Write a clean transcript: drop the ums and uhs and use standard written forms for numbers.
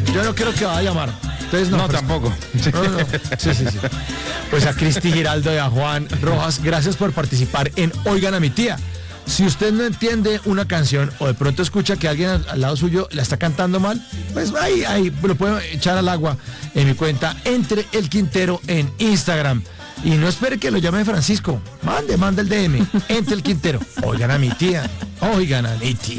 Yo no creo que vaya a llamar. Entonces, No, tampoco. No. Sí. Pues a Cristi Giraldo y a Juan Rojas, gracias por participar en Oigan a mi tía. Si usted no entiende una canción o de pronto escucha que alguien al lado suyo la está cantando mal, pues ahí lo puedo echar al agua en mi cuenta Entre el Quintero en Instagram. Y no espere que lo llame Francisco. Mande el DM. Entre el Quintero. Oigan a mi tía. Oigan a mi tía.